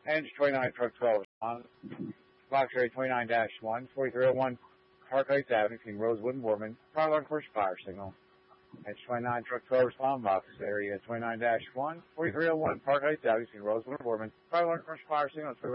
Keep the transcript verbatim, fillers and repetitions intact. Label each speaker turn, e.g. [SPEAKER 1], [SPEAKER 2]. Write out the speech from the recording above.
[SPEAKER 1] Engine twenty-nine, truck twelve, respond. Box area twenty-nine dash one, forty-three oh one Park Heights Avenue, between Rosewood and Woodman. Fire alarm first fire signal. Engine twenty-nine, truck twelve, respond. Box area twenty-nine dash one, forty-three oh one Park Heights Avenue, between Rosewood and Woodman. Fire alarm first fire signal.